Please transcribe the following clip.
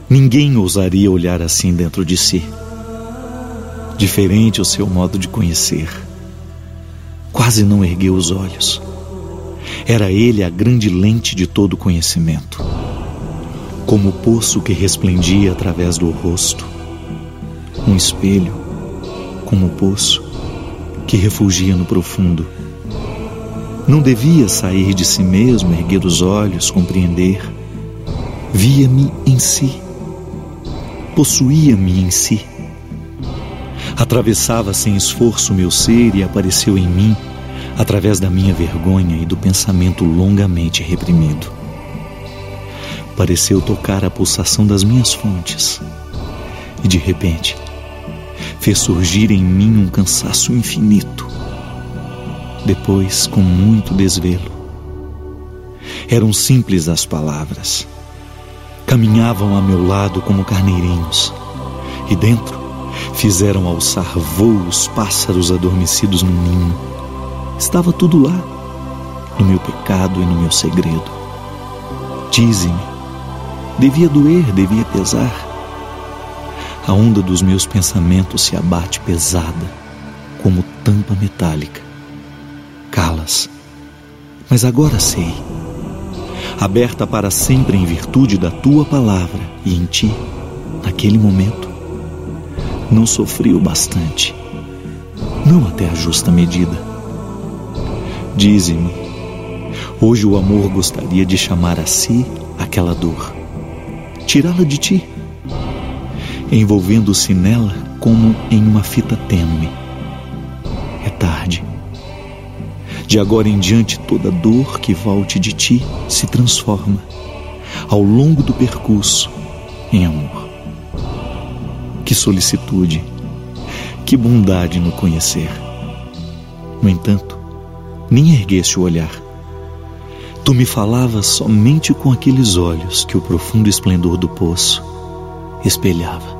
Ninguém ousaria olhar assim dentro de si. Diferente o seu modo de conhecer. Quase não ergueu os olhos. Era ele a grande lente de todo o conhecimento. Como o poço que resplendia através do rosto. Um espelho, como o poço, que refugia no profundo. Não devia sair de si mesmo, erguer os olhos, compreender. Via-me em si. Possuía-me em si. Atravessava sem esforço meu ser e apareceu em mim, através da minha vergonha e do pensamento longamente reprimido. Pareceu tocar a pulsação das minhas fontes e, de repente, fez surgir em mim um cansaço infinito. Depois, com muito desvelo. Eram simples as palavras. Caminhavam a meu lado como carneirinhos, e dentro fizeram alçar voos pássaros adormecidos no ninho. Estava tudo lá, no meu pecado e no meu segredo. Dize-me, devia doer, devia pesar. A onda dos meus pensamentos se abate pesada, como tampa metálica. Calas, mas agora sei. Aberta para sempre em virtude da tua palavra, e em ti, naquele momento, não sofri o bastante, não até a justa medida. Dize-me, hoje o amor gostaria de chamar a si aquela dor, tirá-la de ti, envolvendo-se nela como em uma fita tênue. É tarde. De agora em diante, toda dor que volte de ti se transforma, ao longo do percurso, em amor. Que solicitude, que bondade no conhecer. No entanto, nem ergueste o olhar. Tu me falavas somente com aqueles olhos que o profundo esplendor do poço espelhava.